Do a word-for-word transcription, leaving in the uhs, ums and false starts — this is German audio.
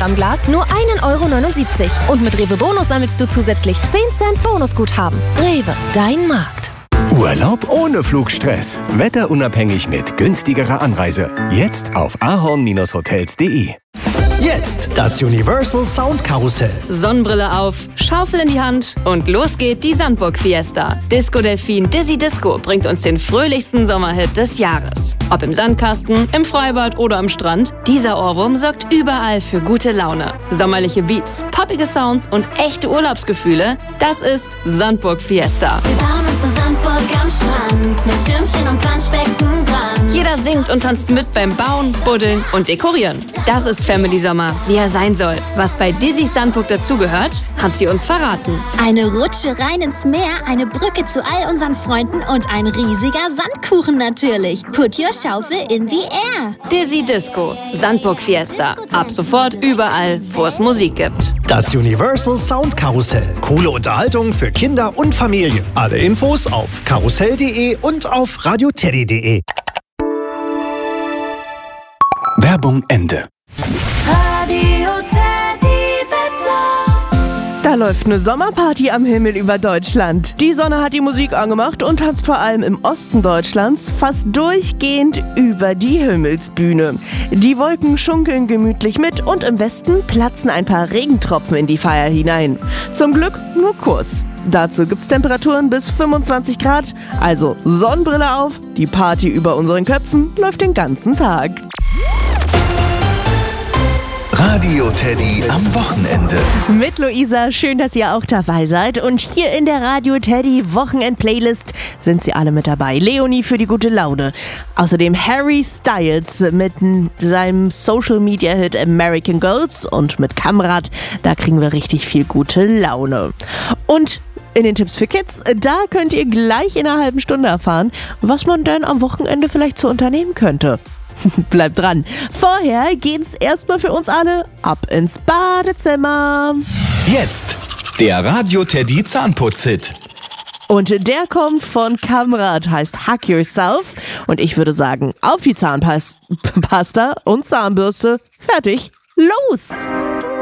Gramm Glas nur ein Euro neunundsiebzig. Und mit Rewe Bonus sammelst du zusätzlich zehn Cent Bonusguthaben. Rewe, dein Markt. Urlaub ohne Flugstress. Wetterunabhängig mit günstigerer Anreise. Jetzt auf ahorn Hotels punkt de. Jetzt das Universal Sound Karussell. Sonnenbrille auf, Schaufel in die Hand und los geht die Sandburg Fiesta. Disco Delfin Dizzy Disco bringt uns den fröhlichsten Sommerhit des Jahres. Ob im Sandkasten, im Freibad oder am Strand, dieser Ohrwurm sorgt überall für gute Laune. Sommerliche Beats, poppige Sounds und echte Urlaubsgefühle, das ist Sandburg Fiesta. Wir bauen uns eine Sandburg am Strand mit Schirmchen und Planschbecken dran. Jeder singt und tanzt mit beim Bauen, Buddeln und Dekorieren. Das ist Family Sommer, wie er sein soll. Was bei Dizzy's Sandburg dazugehört, hat sie uns verraten. Eine Rutsche rein ins Meer, eine Brücke zu all unseren Freunden und ein riesiger Sandkuchen natürlich. Put your Schaufel in the air. Dizzy Disco, Sandburg Fiesta. Ab sofort überall, wo es Musik gibt. Das Universal Sound Karussell. Coole Unterhaltung für Kinder und Familie. Alle Infos auf karussell punkt de und auf radioteddy punkt de. Werbung Ende. Radio Teddy Wetter. Da läuft eine Sommerparty am Himmel über Deutschland. Die Sonne hat die Musik angemacht und tanzt vor allem im Osten Deutschlands fast durchgehend über die Himmelsbühne. Die Wolken schunkeln gemütlich mit und im Westen platzen ein paar Regentropfen in die Feier hinein. Zum Glück nur kurz. Dazu gibt's Temperaturen bis fünfundzwanzig Grad, also Sonnenbrille auf, die Party über unseren Köpfen läuft den ganzen Tag. Radio Teddy am Wochenende. Mit Luisa, schön, dass ihr auch dabei seid. Und hier in der Radio Teddy Wochenend-Playlist sind sie alle mit dabei. Leonie für die gute Laune. Außerdem Harry Styles mit seinem Social-Media-Hit American Girls. Und mit Kamrat, da kriegen wir richtig viel gute Laune. Und in den Tipps für Kids, da könnt ihr gleich in einer halben Stunde erfahren, was man denn am Wochenende vielleicht so unternehmen könnte. Bleibt dran. Vorher geht's erstmal für uns alle ab ins Badezimmer. Jetzt der Radio Teddy Zahnputz-Hit. Und der kommt von Kamrat, heißt Hug Yourself. Und ich würde sagen, auf die Zahnpasta und Zahnbürste. Fertig, los!